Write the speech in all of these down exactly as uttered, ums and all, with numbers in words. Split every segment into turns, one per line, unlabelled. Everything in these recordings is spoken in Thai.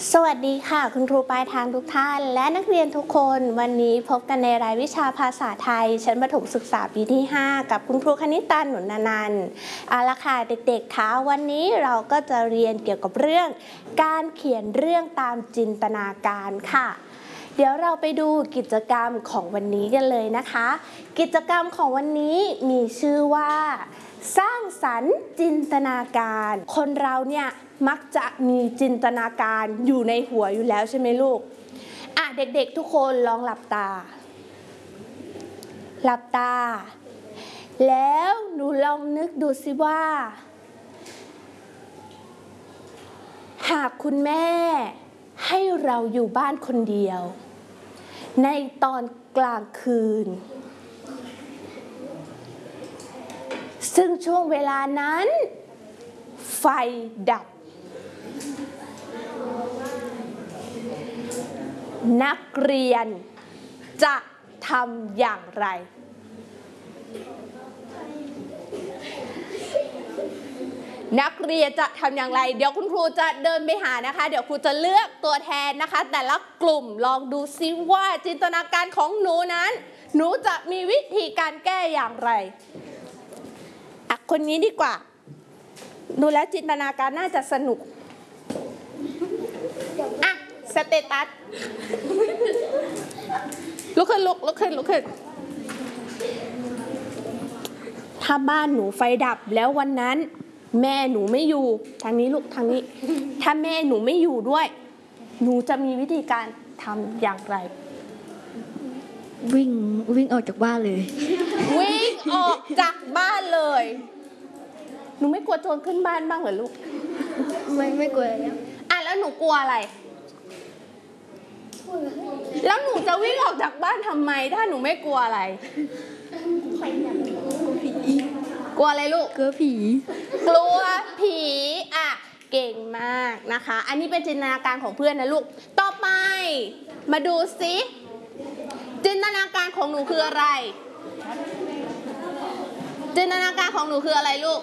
สวัสดีค่ะคุณครูปลายทางทุกท่านและนักเรียนทุกคนวันนี้พบกันในรายวิชาภาษาไทยชั้นประถมศึกษาปีที่ห้ากับคุณครูคณิตาหนุนนันท์เอาละค่ะเด็กๆคะวันนี้เราก็จะเรียนเกี่ยวกับเรื่องการเขียนเรื่องตามจินตนาการค่ะเดี๋ยวเราไปดูกิจกรรมของวันนี้กันเลยนะคะกิจกรรมของวันนี้มีชื่อว่าสร้างสรรค์จินตนาการคนเราเนี่ยมักจะมีจินตนาการอยู่ในหัวอยู่แล้วใช่ไหมลูกอ่ะเด็กๆทุกคนลองหลับตาหลับตาแล้วหนูลองนึกดูสิว่าหากคุณแม่ให้เราอยู่บ้านคนเดียวในตอนกลางคืนซึ่งช่วงเวลานั้นไฟดับนักเรียนจะทำอย่างไรนักเรียนจะทำอย่างไรเดี๋ยวคุณครูจะเดินไปหานะคะเดี๋ยวครูจะเลือกตัวแทนนะคะแต่ละกลุ่มลองดูซิว่าจินตนาการของหนูนั้นหนูจะมีวิธีการแก้อย่างไรอ่ะคนนี้ดีกว่าดูแล้วจินตนาการน่าจะสนุกอ่ะสเตตัสลุกขึ้นลุกลุกขึ้นลุกขึ้นถ้าบ้านหนูไฟดับแล้ววันนั้นแม่หนูไม่อยู่ทางนี้ลูกทางนี้ถ้าแม่หนูไม่อยู่ด้วยหนูจะมีวิธีการทำอย่างไร
วิ่งวิ่งออกจากบ้านเลย
วิ่งออกจากบ้านเลยหนูไม่กลัวโจรขึ้นบ้านบ้างเหรอลูก
ไม่ไม่กลัวแล้ว
อ่ะแล้วหนูกลัวอะไรแล้วหนูจะวิ่งออกจากบ้านทำไมถ้าหนูไม่กลัวอะไรกลัวอะไรลูก
กลัวผี
กลัวผีอ่ะเก่งมากนะคะอันนี้เป็นจินตนาการของเพื่อนนะลูกต่อไปมาดูซิจินตนาการของหนูคืออะไรจินตนาการของหนูคืออะไรลูก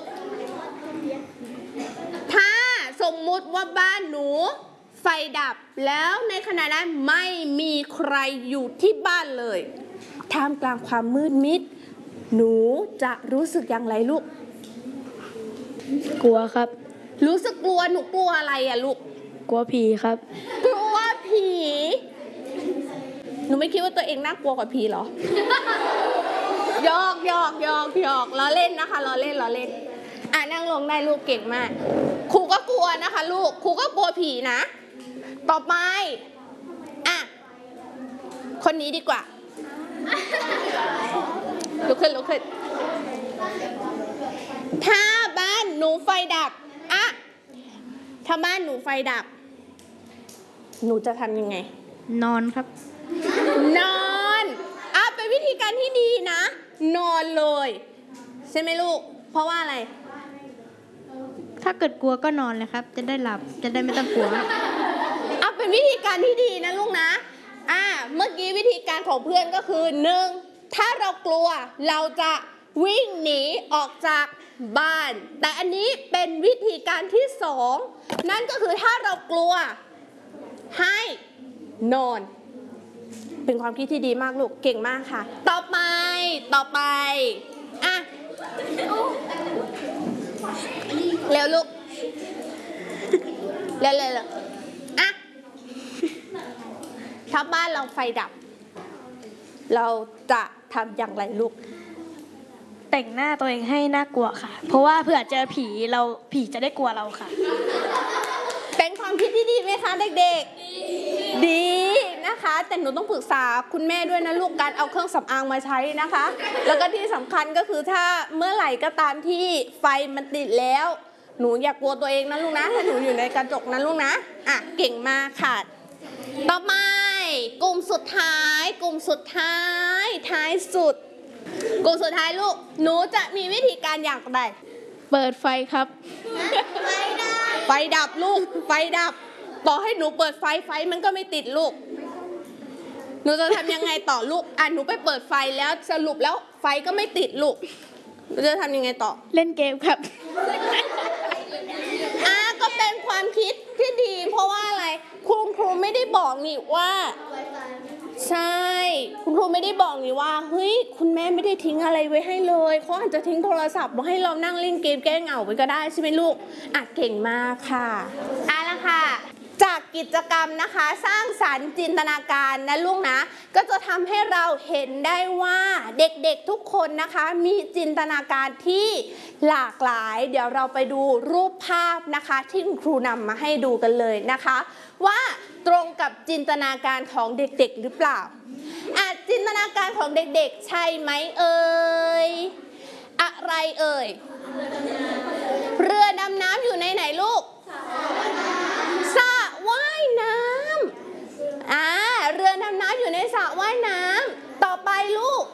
ถ้าสมมุติว่าบ้านหนูไฟดับแล้วในขณะนั้นไม่มีใครอยู่ที่บ้านเลยท่ามกลางความมืดมิดหนูจะรู้สึกอย่างไรลูก
กลัวครับ
รู้สึกกลัวหนูกลัวอะไรอะลูก
กลัวผีครับ
กลัวผีหนูไม่คิดว่าตัวเองน่ากลัวกว่าผีเหรอ หยอกหยอกหยอกหยอกล้อเล่นนะคะล้อเล่นล้อเล่นอ่ะนั่งลงได้ลูกเก่งมากครูก็กลัวนะคะลูกครูก็กลัวผีนะต่อไปอ่ะคนนี้ดีกว่าลุกขึ้นลุกขึ้นถ้าบ้านหนูไฟดับอ่ะถ้าบ้านหนูไฟดับหนูจะทำยังไง
นอนครับ
นอนอ่ะเป็นวิธีการที่ดีนะนอนเลยใช่ไหมลูกเพราะว่าอะไร
ถ้าเกิดกลัวก็นอนเลยครับจะได้หลับจะได้ไม่ต้องกลัว
อ่ะเป็นวิธีการที่ดีนะลูกนะอ่ะเมื่อกี้วิธีการของเพื่อนก็คือหนึ่งถ้าเรากลัวเราจะวิ่งหนีออกจากบ้านแต่อันนี้เป็นวิธีการที่สองนั่นก็คือถ้าเรากลัวให้นอนเป็นความคิดที่ดีมากลูกเก่งมากค่ะต่อไปต่อไปอ่ะเร็วลูกเร็วเร็วอ่ะถ้าบ้านเราไฟดับเราจะทำอย่างไรลูก
แต่งหน้าตัวเองให้น่ากลัวค่ะเพราะว่าเผื่อเจอผีเราผีจะได้กลัวเราค่ะ
เป็นความคิดที่ดีไหมคะเด็กๆดีนะคะแต่หนูต้องปรึกษาคุณแม่ด้วยนะลูกการเอาเครื่องสำอางมาใช้นะคะแล้วก็ที่สำคัญก็คือถ้าเมื่อไหร่ก็ตามที่ไฟมันติดแล้วหนูอย่ากลัวตัวเองนะลูกนะถ้าหนูอยู่ในกระจกนะลูกนะอ่ะเก่งมากค่ะต่อไปกลุ่มสุดท้ายกลุ่มสุดท้ายท้ายสุดกลุ่มสุดท้ายลูกหนูจะมีวิธีการอย่างไร
เปิดไฟครับ
ไฟดับไฟดับลูกไฟดับต่อให้หนูเปิดไฟไฟมันก็ไม่ติดลูกหนูจะทำยังไงต่อลูกอ่ะหนูไปเปิดไฟแล้วสรุปแล้วไฟก็ไม่ติดลูกหนูจะทำยังไงต่อ
เล่นเกมครับ
อ่ะก็เป็นความคิดที่ดีเพราะว่าอะไรครูว่าใช่คุณครูไม่ได้บอกนี่ว่าเฮ้ยคุณแม่ไม่ได้ทิ้งอะไรไว้ให้เลยเขาอาจจะทิ้งโทรศัพท์มาให้เรานั่งเล่นเกมแก้เหงาไปก็ได้ใช่ไหมลูกอ่ะเก่งมากค่ะอ่ะละค่ะจากกิจกรรมนะคะสร้างสรรค์จินตนาการนะลูกนะก็จะทำให้เราเห็นได้ว่าเด็กๆทุกคนนะคะมีจินตนาการที่หลากหลายเดี๋ยวเราไปดูรูปภาพนะคะที่คุณครูนำมาให้ดูกันเลยนะคะว่าตรงกับจินตนาการของเด็กๆหรือเปล่าอาจจินตนาการของเด็กๆใช่ไหมเอ่ยอะไรเอ่ยเรือดำน้ำอยู่ในไหนลูกสระว่ายน้ำอ่าเรือดำน้ำอยู่ในสระว่ายน้ำต่อไปลูก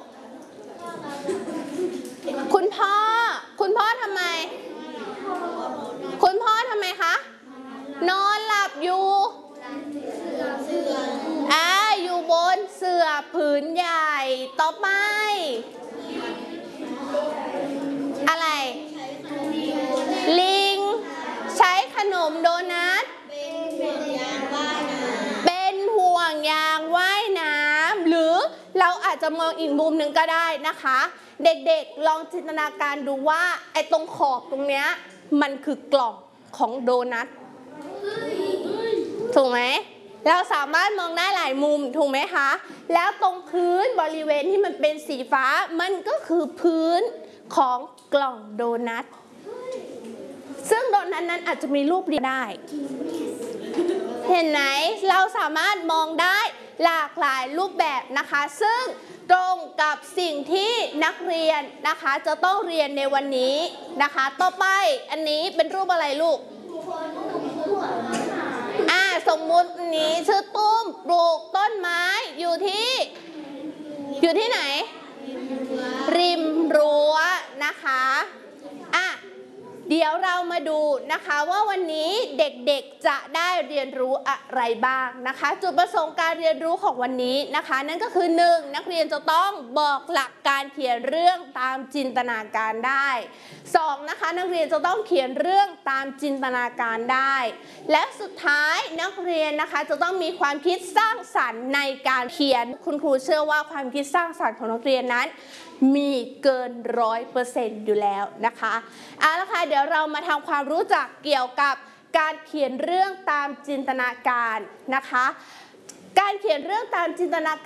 คุณพ่อคุณพ่อทำไมคุณพ่อทำไมคะนอนหลับอยู่อ่าอยู่บนเสื่อผืนใหญ่ต่อไปอะไรลิงใช้ขนมโดนัทเป็นห่วงยางว่ายน้ำหรือเราอาจจะมองอีกมุมหนึ่งก็ได้นะคะเด็กๆลองจินตนาการดูว่าไอ้ตรงขอบตรงเนี้ยมันคือกล่องของโดนัทถูกไหมเราสามารถมองได้หลายมุมถูกไหมคะแล้วตรงพื้นบริเวณที่มันเป็นสีฟ้ามันก็คือพื้นของกล่องโดนัทซึ่งโดนัทนั้นอาจจะมีรูปเรียงได้เห็นไหมเราสามารถมองได้หลากหลายรูปแบบนะคะซึ่งตรงกับสิ่งที่นักเรียนนะคะจะต้องเรียนในวันนี้นะคะต่อไปอันนี้เป็นรูปอะไรลูกอ่าสมมุตินี้ชื่อตุ้มปลูกต้นไม้อยู่ที่อยู่ที่ไหนริมรั้วนะคะอ่ะเดี๋ยวเรามาดูนะคะว่าวันนี้เด็กๆจะได้เรียนรู้อะไรบ้างนะคะจุดประสงค์การเรียนรู้ของวันนี้นะคะนั่นก็คือหนึ่งนักเรียนจะต้องบอกหลักการเขียนเรื่องตามจินตนาการได้สองนะคะนักเรียนจะต้องเขียนเรื่องตามจินตนาการได้และสุดท้ายนักเรียนนะคะจะต้องมีความคิดสร้างสรรค์ในการเขียนคุณครูเชื่อว่าความคิดสร้างสรรค์ของนักเรียนนั้นมีเกินร้อยเปอร์เซ็นต์อยู่แล้วนะคะเอาละค่ะเดี๋ยวเรามาทำความรู้จักเกี่ยวกับการเขียนเรื่องตามจินตนาการนะคะการเขียนเรื่องตามจินตนาการ